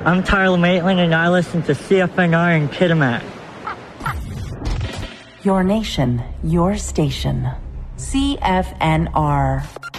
I'm Tyler Maitland, and I listen to CFNR in Kitimat. Your nation, your station. CFNR.